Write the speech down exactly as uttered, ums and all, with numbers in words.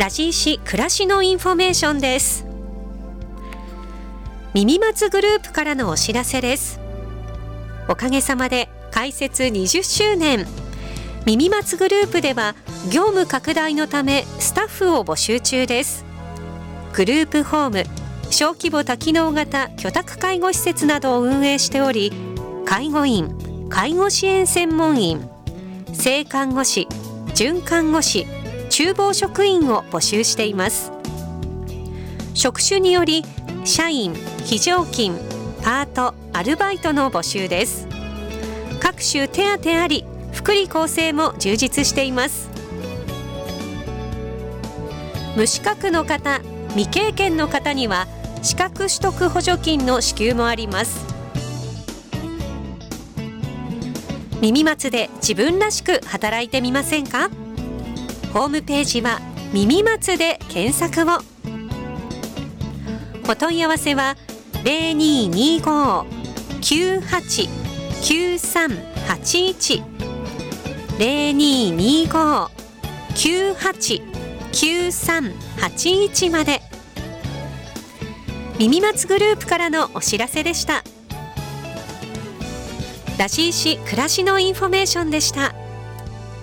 ラジーシ暮らしのインフォメーションです。耳松グループからのお知らせです。おかげさまで開設にじゅっしゅうねん、耳松グループでは業務拡大のためスタッフを募集中です。グループホーム、小規模多機能型居宅介護施設などを運営しており、介護員、介護支援専門員、正看護師、准看護師、厨房職員を募集しています。職種により社員、非常勤、パート、アルバイトの募集です。各種手当あり、福利厚生も充実しています。無資格の方、未経験の方には資格取得補助金の支給もあります。耳松で自分らしく働いてみませんか？ホームページは耳松で検索を。お問い合わせは ゼロにーにーごー きゅうはち きゅうさんはちいち ゼロにーにーごー きゅうはち きゅうさんはちいちまで。耳松グループからのお知らせでした。ラジーシ暮らしのインフォメーションでした。